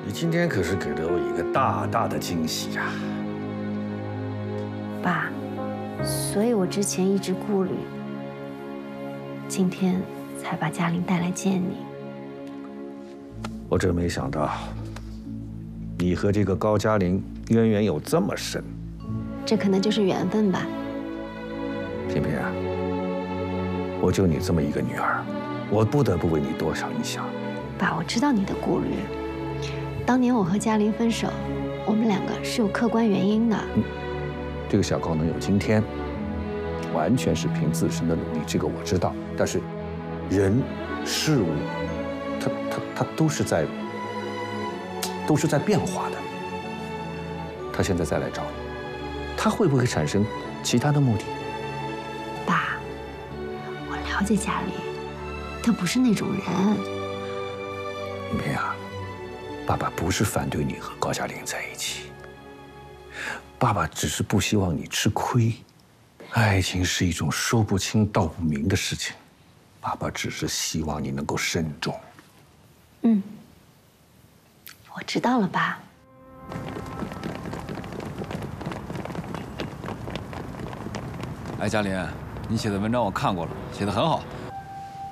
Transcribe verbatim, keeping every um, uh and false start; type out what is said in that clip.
你今天可是给了我一个大大的惊喜呀， 爸。所以我之前一直顾虑，今天才把嘉玲带来见你。 我真没想到，你和这个高嘉玲渊源有这么深。 这可能就是缘分吧。 萍萍啊，我就你这么一个女儿，我不得不为你多想一想。 爸，我知道你的顾虑。当年我和嘉玲分手，我们两个是有客观原因的。 嗯，这个小高能有今天，完全是凭自身的努力，这个我知道。但是，人、事物，它它它都是在，都是在变化的。他现在再来找你，他会不会产生其他的目的？ 爸，我了解嘉玲，她不是那种人。 萍萍啊，爸爸不是反对你和高嘉玲在一起，爸爸只是不希望你吃亏。爱情是一种说不清道不明的事情，爸爸只是希望你能够慎重。 嗯，我知道了，爸。 哎，嘉林，你写的文章我看过了，写的很好。